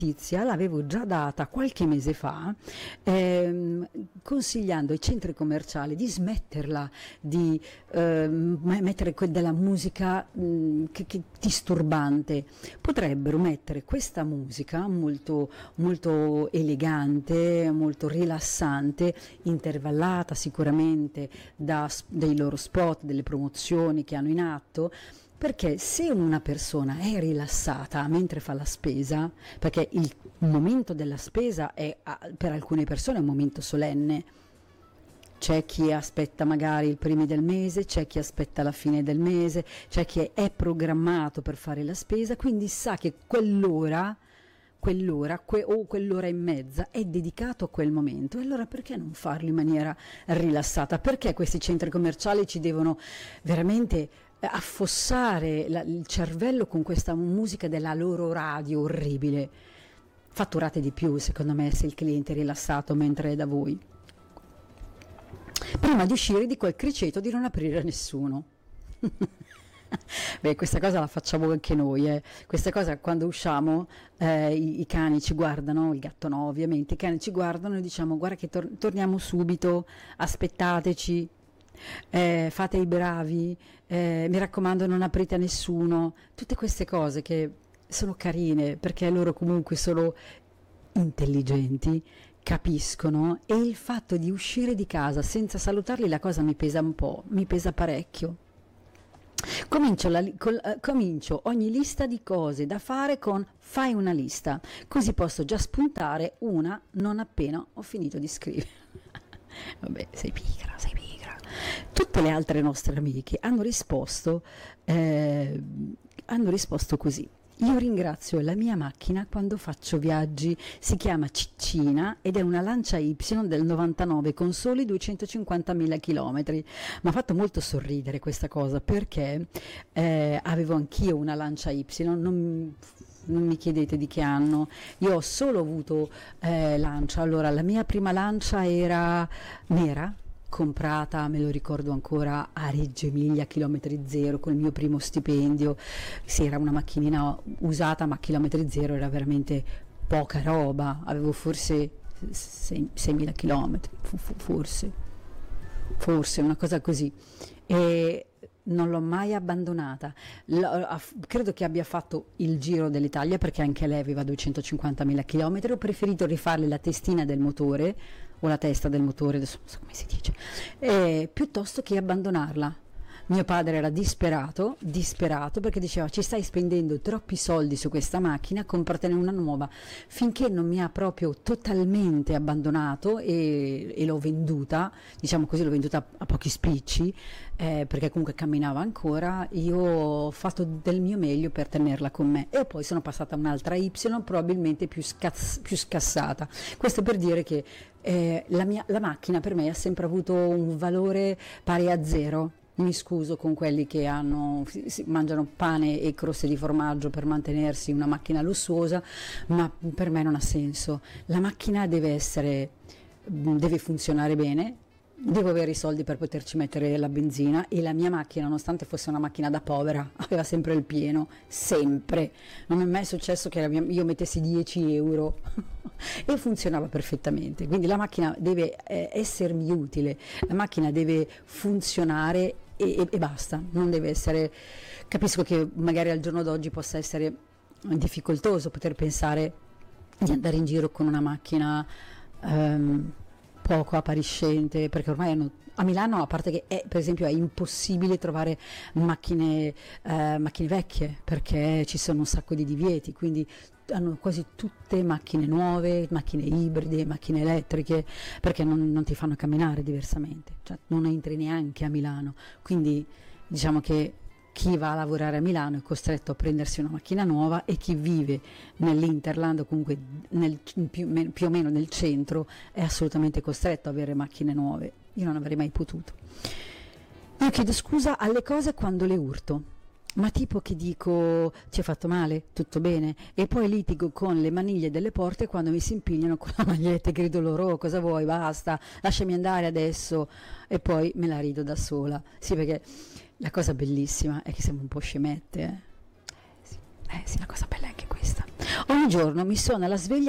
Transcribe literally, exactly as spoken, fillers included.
notizia l'avevo già data qualche mese fa, ehm, consigliando ai centri commerciali di smetterla di ehm, mettere que- della musica mh, che, che disturbante. Potrebbero mettere questa musica molto, molto elegante, molto rilassante, intervallata sicuramente da, s- dei loro spot, delle promozioni che hanno in atto. Perché se una persona è rilassata mentre fa la spesa, perché il momento della spesa è ah, per alcune persone un momento solenne, c'è chi aspetta magari i primi del mese, c'è chi aspetta la fine del mese, c'è chi è programmato per fare la spesa, quindi sa che quell'ora, quell'ora que- o quell'ora e mezza è dedicato a quel momento. E allora perché non farlo in maniera rilassata? Perché questi centri commerciali ci devono veramente affossare la, il cervello con questa musica della loro radio orribile? Fatturate di più, secondo me, se il cliente è rilassato mentre è da voi. Prima di uscire di quel criceto di non aprire a nessuno. Beh, questa cosa la facciamo anche noi, eh. Questa cosa quando usciamo eh, i, i cani ci guardano, il gatto no ovviamente, i cani ci guardano e diciamo guarda che tor- torniamo subito, aspettateci. Eh, fate i bravi, eh, mi raccomando non aprite a nessuno, tutte queste cose che sono carine perché loro comunque sono intelligenti, capiscono, e il fatto di uscire di casa senza salutarli la cosa mi pesa un po', mi pesa parecchio. Comincio, la, li- col- eh, comincio ogni lista di cose da fare con fai una lista, così posso già spuntare una non appena ho finito di scrivere. Vabbè, sei pigra, sei pigra. Tutte le altre nostre amiche hanno risposto, eh, hanno risposto così. Io ringrazio la mia macchina quando faccio viaggi, si chiama Ciccina ed è una Lancia Y del novantanove con soli duecentocinquantamila chilometri. Mi ha fatto molto sorridere questa cosa perché eh, avevo anch'io una Lancia Y, non, non mi chiedete di che anno, io ho solo avuto eh, Lancia. Allora, la mia prima Lancia era nera, comprata, me lo ricordo ancora, a Reggio Emilia, chilometri zero, col mio primo stipendio. Sì, era una macchinina usata, ma a chilometri zero era veramente poca roba, avevo forse seimila chilometri, forse, forse una cosa così. E non l'ho mai abbandonata. L- ha- credo che abbia fatto il giro dell'Italia perché anche lei aveva duecentocinquantamila chilometri. Ho preferito rifarle la testina del motore o la testa del motore, adesso non so come si dice, eh, piuttosto che abbandonarla. Mio padre era disperato, disperato perché diceva ci stai spendendo troppi soldi su questa macchina, compratene una nuova. Finché non mi ha proprio totalmente abbandonato e, e l'ho venduta, diciamo così, l'ho venduta a, a pochi spicci, eh, perché comunque camminava ancora, io ho fatto del mio meglio per tenerla con me e poi sono passata a un'altra Y, probabilmente più, scazz- più scassata. Questo per dire che eh, la, mia, la macchina per me ha sempre avuto un valore pari a zero. Mi scuso con quelli che hanno, si, si mangiano pane e croste di formaggio per mantenersi una macchina lussuosa, ma per me non ha senso. La macchina deve essere, deve funzionare bene, devo avere i soldi per poterci mettere la benzina e la mia macchina, nonostante fosse una macchina da povera, aveva sempre il pieno, sempre. Non mi è mai successo che la mia- io mettessi dieci euro e funzionava perfettamente. Quindi la macchina deve eh, essermi utile, la macchina deve funzionare e, e- e basta, non deve essere. Capisco che magari al giorno d'oggi possa essere difficoltoso poter pensare di andare in giro con una macchina ehm, poco appariscente, perché ormai hanno, a Milano, a parte che è, per esempio è impossibile trovare macchine, eh, macchine vecchie perché ci sono un sacco di divieti, quindi hanno quasi tutte macchine nuove, macchine ibride, macchine elettriche, perché non, non ti fanno camminare diversamente, cioè non entri neanche a Milano. Quindi diciamo che chi va a lavorare a Milano è costretto a prendersi una macchina nuova e chi vive nell'Interland o comunque nel, più, men- più o meno nel centro è assolutamente costretto ad avere macchine nuove. Io non avrei mai potuto. Io chiedo scusa alle cose quando le urto, ma tipo che dico ci hai fatto male, tutto bene, e poi litigo con le maniglie delle porte quando mi si impigliano con la maglietta e grido loro "Oh, cosa vuoi, basta, lasciami andare adesso", e poi me la rido da sola. Sì, perché la cosa bellissima è che siamo un po' scemette, eh? Eh sì, eh sì, la cosa bella è anche questa. Ogni giorno mi suona la sveglia